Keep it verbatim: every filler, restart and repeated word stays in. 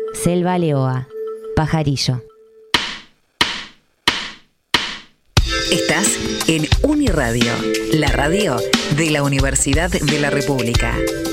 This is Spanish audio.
Selva Leoa, Pajarillo. Estás en Uniradio, la radio de la Universidad de la República.